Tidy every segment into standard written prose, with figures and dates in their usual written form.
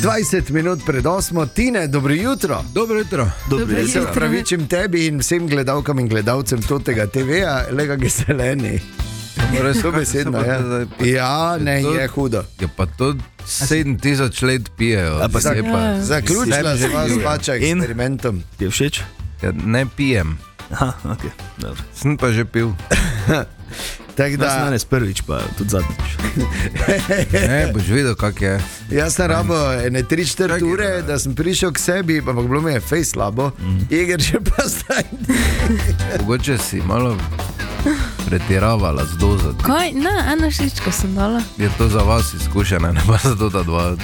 20 minut pred 8, Tine, dobro jutro. Dobro jutro. Se opravičim tebi in vsem gledalkam in gledalcem tega TV-ja, lega ga zeleni. To besedno, ja. Ja, ne, je hudo. Ja, pa to 7000 let pijejo. Zaključila se vas pača eksperimentom. Ti je všeč? Ja, ne pijem. Aha, ok, dobro. Sem pa že pil. Tak da... Jaz danes prvič, pa tudi zadnjič. Ne, boš videl, kak je. Jaz sem rabo 3-4 ure, da sem prišel k sebi, ampak bilo mi je fej slabo. Jeger že pa zdaj. Mogoče si malo pretiravala z dozo. Kaj? Ne, ena šlička sem dala. Je to za vas izkušena, ne pa za to da dva.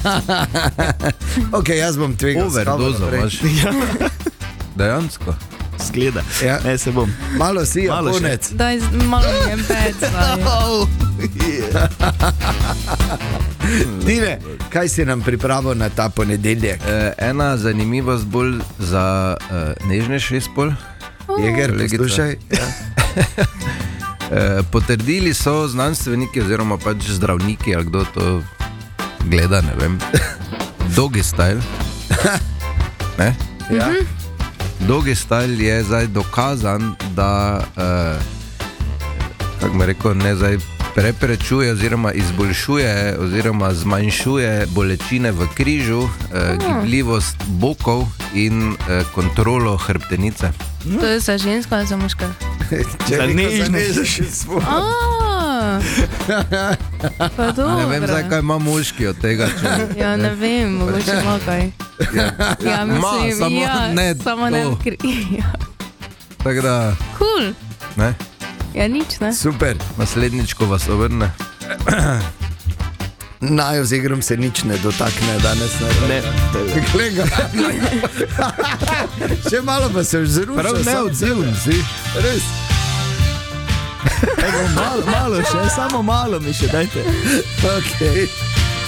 Ok, jaz bom tvegal. Overdozo imaš. Dejansko. Zgleda. Ja. Ne, se bom. Malo si, Malo konec. Daj, malo mi je pec. Tine, kaj si nam pripravil na ta ponedeljek? Ena zanimivost bolj za nežnejši spol. Jeger, poslušaj. Potrdili so znanstveniki oziroma pač zdravniki, ali kdo to gleda, ne vem. Doggy style. Ne? Ja. Doggy style je zdaj dokazan, da kako bi rekel, ne zdaj preprečuje oziroma izboljšuje oziroma zmanjšuje bolečine v križu, gibljivost bokov in kontrolo hrbtenice. To je za žensko ali za moška? Za nežnejši spol. Pa dobro. Ne vem, zakaj ima moški od tega. Ja, ne vem, mogoče ima kaj. Ja, mislim, samo ja, ne samo ne to. ja. Tako da, Cool. ne, Ja, nič, ne? Super. naslednjič, ko vas obrne. Najo z igrom se nič ne dotakne danes. Ne, Klega. Še malo pa se vzrušil. Prav neodziven si. Res. malo še, samo malo mi še dajte. Okay.